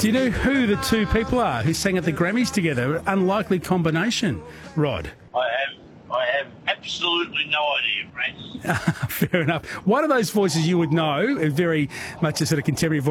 Do you know who the two people are who sang at the Grammys together? Unlikely combination, Rod. I have absolutely no idea, Francis. Fair enough. One of those voices you would know, very much a sort of contemporary voice.